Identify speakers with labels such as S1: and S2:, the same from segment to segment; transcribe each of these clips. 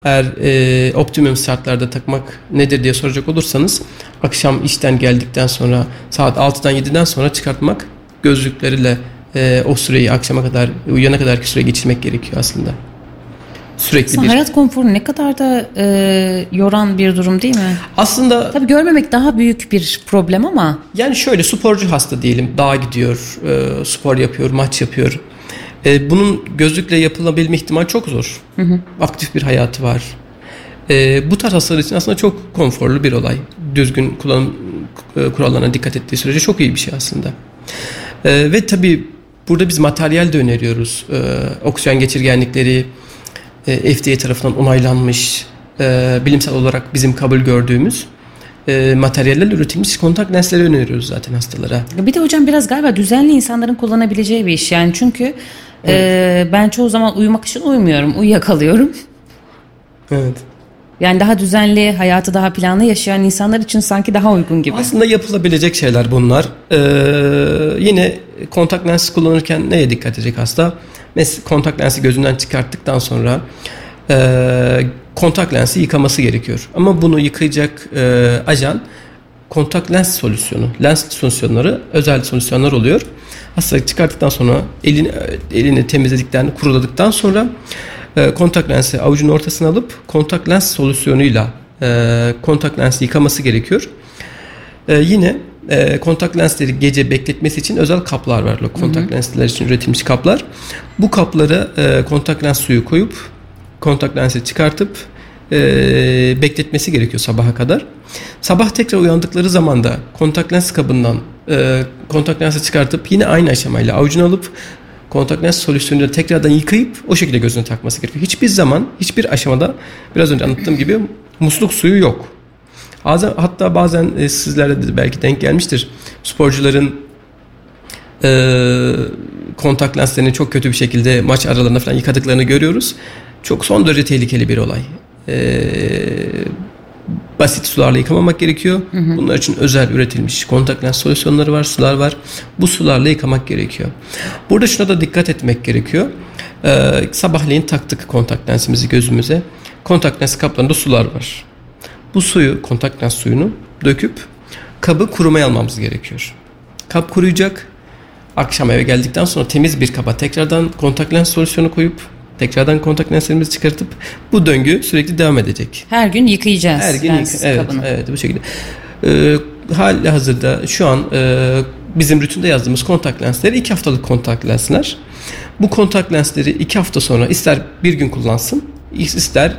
S1: Eğer optimum şartlarda takmak nedir diye soracak olursanız, akşam işten geldikten sonra saat 6'dan 7'den sonra çıkartmak, gözlükleriyle o süreyi akşama kadar, uyuyana kadarki süre geçirmek gerekiyor aslında. Sürekli
S2: hayat konforu ne kadar da yoran bir durum değil mi?
S1: Aslında
S2: tabii görmemek daha büyük bir problem ama.
S1: Yani şöyle, sporcu hasta diyelim, dağa gidiyor, spor yapıyor, maç yapıyor. Bunun gözlükle yapılabilme ihtimali çok zor. Aktif bir hayatı var. Bu tarz hastalar için aslında çok konforlu bir olay. Düzgün kullanım kurallarına dikkat ettiği sürece çok iyi bir şey aslında. Ve tabii burada biz materyal de öneriyoruz. Oksijen geçirgenlikleri FDA tarafından onaylanmış, bilimsel olarak bizim kabul gördüğümüz materyallerle üretilmiş kontak lensleri öneriyoruz zaten hastalara.
S2: Bir de hocam biraz galiba düzenli insanların kullanabileceği bir iş. Yani çünkü ben çoğu zaman uyumak için uyumuyorum, uyuyakalıyorum.
S1: Evet.
S2: Yani daha düzenli, hayatı daha planlı yaşayan insanlar için sanki daha uygun gibi.
S1: Aslında yapılabilecek şeyler bunlar. Yine kontak lens kullanırken neye dikkat edecek hasta? Mesela kontak lensi gözünden çıkarttıktan sonra kontak lensi yıkaması gerekiyor. Ama bunu yıkayacak ajan kontak lens solüsyonu. Lens solüsyonları özel solüsyonlar oluyor. Hasta çıkarttıktan sonra elini temizledikten, kuruladıktan sonra kontak lensi avucunun ortasına alıp kontak lens solüsyonuyla kontak lensi yıkaması gerekiyor. Yine kontak lensleri gece bekletmesi için özel kaplar var. Kontak lensler için üretilmiş kaplar. Bu kaplara kontak lens suyu koyup kontak lensi çıkartıp bekletmesi gerekiyor sabaha kadar. Sabah tekrar uyandıkları zaman da kontak lens kabından kontak lensi çıkartıp yine aynı aşamayla avucuna alıp kontak lens solüsyonuyla tekrardan yıkayıp o şekilde gözüne takması gerekiyor. Hiçbir zaman, hiçbir aşamada biraz önce anlattığım gibi musluk suyu yok. Hatta bazen sizlere de belki denk gelmiştir. Sporcuların kontak lenslerini çok kötü bir şekilde maç aralarında falan yıkadıklarını görüyoruz. Çok son derece tehlikeli bir olay. Basit sularla yıkamamak gerekiyor. Bunlar için özel üretilmiş kontak lens solüsyonları var, sular var. Bu sularla yıkamak gerekiyor. Burada şuna da dikkat etmek gerekiyor. Sabahleyin taktık kontak lensimizi gözümüze. Kontak lens kaplarında sular var. Bu suyu, kontak lens suyunu döküp kabı kurumaya almamız gerekiyor. Kap kuruyacak. Akşam eve geldikten sonra temiz bir kaba tekrardan kontak lens solüsyonu koyup tekrardan kontak lenslerimizi çıkartıp bu döngü sürekli devam edecek.
S2: Her gün yıkayacağız.
S1: Her gün kabını. Evet, bu şekilde. Halihazırda şu an bizim rutinde yazdığımız kontak lensleri 2 haftalık kontak lensler. Bu kontak lensleri 2 hafta sonra ister bir gün kullansın, ister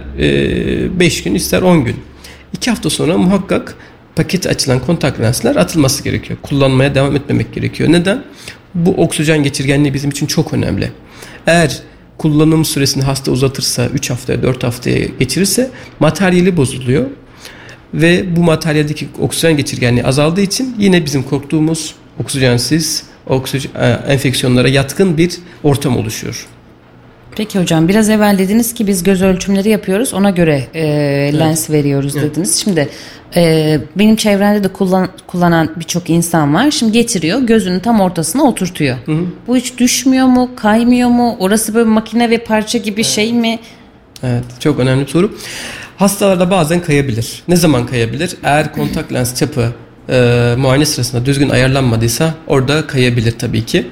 S1: 5 gün, ister 10 gün. 2 hafta sonra muhakkak paketi açılan kontak lensler atılması gerekiyor. Kullanmaya devam etmemek gerekiyor. Neden? Bu oksijen geçirgenliği bizim için çok önemli. Eğer kullanım süresini hasta uzatırsa, 3 haftaya 4 haftaya geçirirse materyali bozuluyor. Ve bu materyaldeki oksijen geçirgenliği azaldığı için yine bizim korktuğumuz oksijensiz enfeksiyonlara yatkın bir ortam oluşuyor.
S2: Peki hocam, biraz evvel dediniz ki biz göz ölçümleri yapıyoruz, ona göre lens veriyoruz dediniz. Şimdi benim çevremde de kullanan birçok insan var. Şimdi getiriyor, gözünün tam ortasına oturtuyor. Bu hiç düşmüyor mu, kaymıyor mu? Orası böyle makine ve parça gibi şey mi?
S1: Evet, çok önemli bir soru. Hastalarda bazen kayabilir. Ne zaman kayabilir? Eğer kontak lens çapı muayene sırasında düzgün ayarlanmadıysa orada kayabilir tabii ki.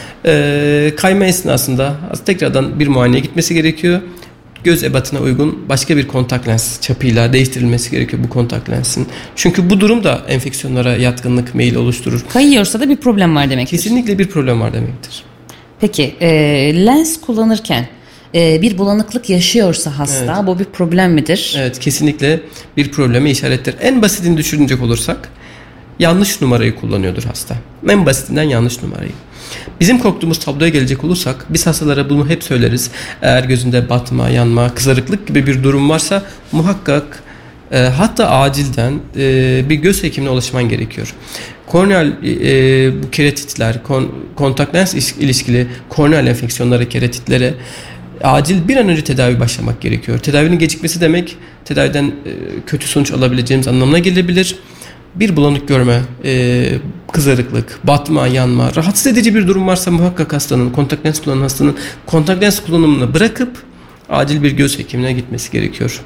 S1: Kayma esnasında tekrardan bir muayeneye gitmesi gerekiyor. Göz ebatına uygun başka bir kontak lens çapıyla değiştirilmesi gerekiyor bu kontak lensin. Çünkü bu durum da enfeksiyonlara yatkınlık, meyil oluşturur.
S2: Kayıyorsa da bir problem var demektir.
S1: Kesinlikle bir problem var demektir.
S2: Peki lens kullanırken bir bulanıklık yaşıyorsa hasta, bu bir problem midir?
S1: Evet, kesinlikle bir probleme işarettir. En basitini düşünecek olursak yanlış numarayı kullanıyordur hasta. En basitinden yanlış numarayı. Bizim korktuğumuz tabloya gelecek olursak biz hastalara bunu hep söyleriz. Eğer gözünde batma, yanma, kızarıklık gibi bir durum varsa muhakkak hatta acilden bir göz hekimine ulaşman gerekiyor. Korneal bu keratitler, kontak lens ilişkili korneal enfeksiyonlara, keratitlere acil bir an önce tedavi başlamak gerekiyor. Tedavinin gecikmesi demek tedaviden kötü sonuç alabileceğimiz anlamına gelebilir. Bir bulanık görme, kızarıklık, batma, yanma, rahatsız edici bir durum varsa muhakkak hastanın, kontak lens kullanan hastanın kontak lens kullanımını bırakıp acil bir göz hekimine gitmesi gerekiyor.